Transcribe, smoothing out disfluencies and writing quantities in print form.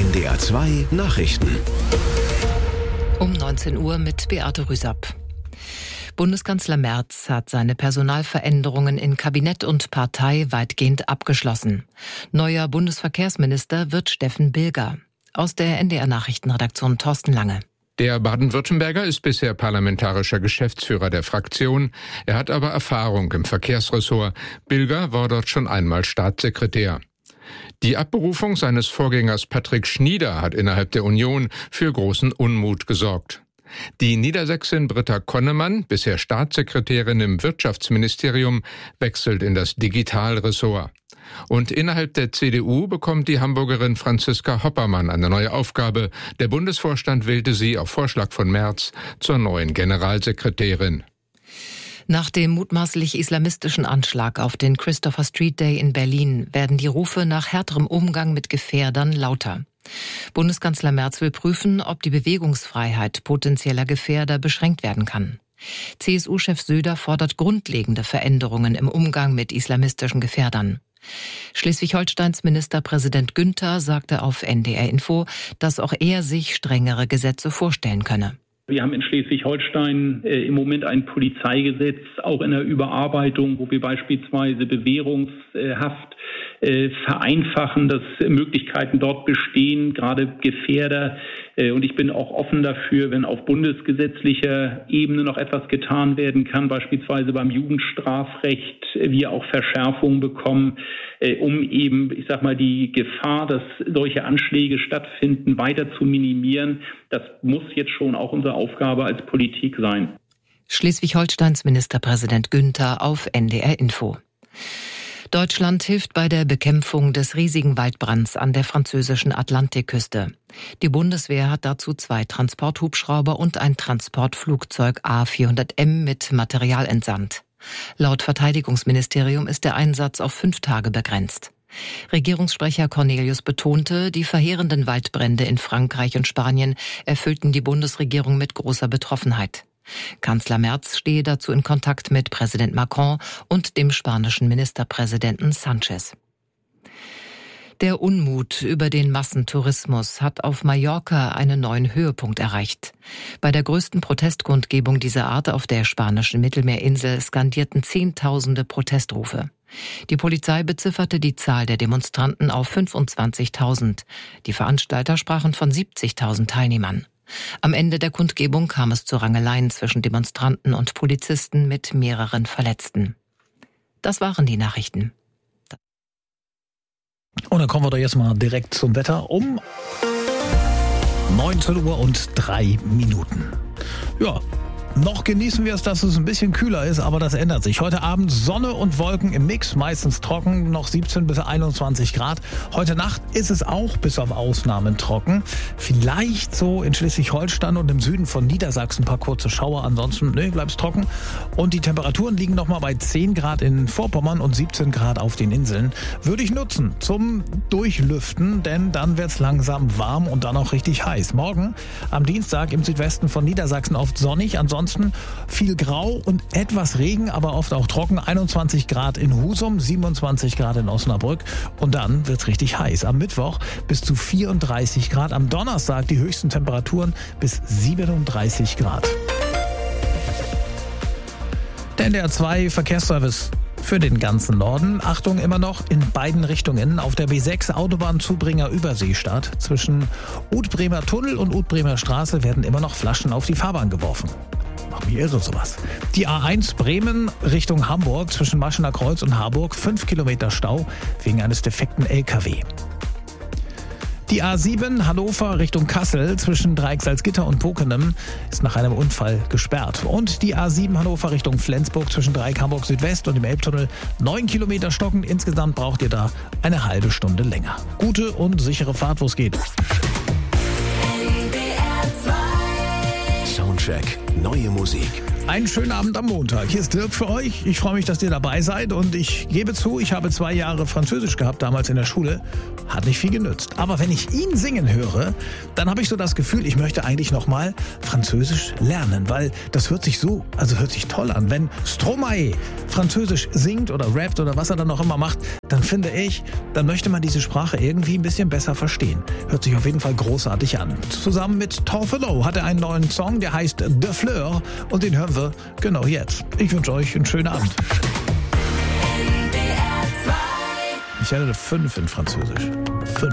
NDR 2 Nachrichten. Um 19 Uhr mit Beate Rüsapp. Bundeskanzler Merz hat seine Personalveränderungen in Kabinett und Partei weitgehend abgeschlossen. Neuer Bundesverkehrsminister wird Steffen Bilger. Aus der NDR Nachrichtenredaktion Thorsten Lange. Der Baden-Württemberger ist bisher parlamentarischer Geschäftsführer der Fraktion. Er hat aber Erfahrung im Verkehrsressort. Bilger war dort schon einmal Staatssekretär. Die Abberufung seines Vorgängers Patrick Schnieder hat innerhalb der Union für großen Unmut gesorgt. Die Niedersächsin Britta Konnemann, bisher Staatssekretärin im Wirtschaftsministerium, wechselt in das Digitalressort. Und innerhalb der CDU bekommt die Hamburgerin Franziska Hoppermann eine neue Aufgabe. Der Bundesvorstand wählte sie auf Vorschlag von Merz zur neuen Generalsekretärin. Nach dem mutmaßlich islamistischen Anschlag auf den Christopher Street Day in Berlin werden die Rufe nach härterem Umgang mit Gefährdern lauter. Bundeskanzler Merz will prüfen, ob die Bewegungsfreiheit potenzieller Gefährder beschränkt werden kann. CSU-Chef Söder fordert grundlegende Veränderungen im Umgang mit islamistischen Gefährdern. Schleswig-Holsteins Ministerpräsident Günther sagte auf NDR Info, dass auch er sich strengere Gesetze vorstellen könne. Wir haben in Schleswig-Holstein im Moment ein Polizeigesetz, auch in der Überarbeitung, wo wir beispielsweise Bewährungshaft vereinfachen, dass Möglichkeiten dort bestehen, gerade Gefährder. Und ich bin auch offen dafür, wenn auf bundesgesetzlicher Ebene noch etwas getan werden kann, beispielsweise beim Jugendstrafrecht, wir auch Verschärfungen bekommen, um eben, die Gefahr, dass solche Anschläge stattfinden, weiter zu minimieren. Das muss jetzt schon auch unsere Aufgabe als Politik sein. Schleswig-Holsteins Ministerpräsident Günther auf NDR Info. Deutschland hilft bei der Bekämpfung des riesigen Waldbrands an der französischen Atlantikküste. Die Bundeswehr hat dazu 2 Transporthubschrauber und ein Transportflugzeug A400M mit Material entsandt. Laut Verteidigungsministerium ist der Einsatz auf 5 Tage begrenzt. Regierungssprecher Cornelius betonte, die verheerenden Waldbrände in Frankreich und Spanien erfüllten die Bundesregierung mit großer Betroffenheit. Kanzler Merz stehe dazu in Kontakt mit Präsident Macron und dem spanischen Ministerpräsidenten Sanchez. Der Unmut über den Massentourismus hat auf Mallorca einen neuen Höhepunkt erreicht. Bei der größten Protestkundgebung dieser Art auf der spanischen Mittelmeerinsel skandierten Zehntausende Protestrufe. Die Polizei bezifferte die Zahl der Demonstranten auf 25.000. Die Veranstalter sprachen von 70.000 Teilnehmern. Am Ende der Kundgebung kam es zu Rangeleien zwischen Demonstranten und Polizisten mit mehreren Verletzten. Das waren die Nachrichten. Und dann kommen wir doch jetzt mal direkt zum Wetter um 19 Uhr und 3 Minuten. Ja, noch genießen wir es, dass es ein bisschen kühler ist, aber das ändert sich. Heute Abend Sonne und Wolken im Mix, meistens trocken, noch 17 bis 21 Grad. Heute Nacht ist es auch bis auf Ausnahmen trocken. Vielleicht so in Schleswig-Holstein und im Süden von Niedersachsen ein paar kurze Schauer. Ansonsten bleibt es trocken. Und die Temperaturen liegen nochmal bei 10 Grad in Vorpommern und 17 Grad auf den Inseln. Würde ich nutzen zum Durchlüften, denn dann wird es langsam warm und dann auch richtig heiß. Morgen am Dienstag im Südwesten von Niedersachsen oft sonnig, ansonsten viel Grau und etwas Regen, aber oft auch trocken. 21 Grad in Husum, 27 Grad in Osnabrück und dann wird's richtig heiß. Am Mittwoch bis zu 34 Grad. Am Donnerstag die höchsten Temperaturen bis 37 Grad. Der NDR 2 Verkehrsservice für den ganzen Norden. Achtung, immer noch in beiden Richtungen. Auf der B6 Autobahnzubringer Überseestadt zwischen Utbremer Tunnel und Utbremer Straße werden immer noch Flaschen auf die Fahrbahn geworfen. Macht mich irre sowas. Die A1 Bremen Richtung Hamburg zwischen Maschener Kreuz und Harburg 5 Kilometer Stau wegen eines defekten LKW. Die A7 Hannover Richtung Kassel zwischen Dreieck Salzgitter und Pokenem ist nach einem Unfall gesperrt. Und die A7 Hannover Richtung Flensburg zwischen Dreieck Hamburg Südwest und dem Elbtunnel 9 Kilometer stockend. Insgesamt braucht ihr da eine halbe Stunde länger. Gute und sichere Fahrt, wo es geht. Soundcheck. Neue Musik. Einen schönen Abend am Montag. Hier ist Dirk für euch. Ich freue mich, dass ihr dabei seid und ich gebe zu, ich habe 2 Jahre Französisch gehabt damals in der Schule. Hat nicht viel genützt. Aber wenn ich ihn singen höre, dann habe ich so das Gefühl, ich möchte eigentlich nochmal Französisch lernen, weil das hört sich toll an. Wenn Stromae Französisch singt oder rappt oder was er dann noch immer macht, dann finde ich, dann möchte man diese Sprache irgendwie ein bisschen besser verstehen. Hört sich auf jeden Fall großartig an. Zusammen mit Torfelo hat er einen neuen Song, der heißt De Fleur und den hören wir genau jetzt. Ich wünsche euch einen schönen Abend. Ich hatte 5 in Französisch. 5.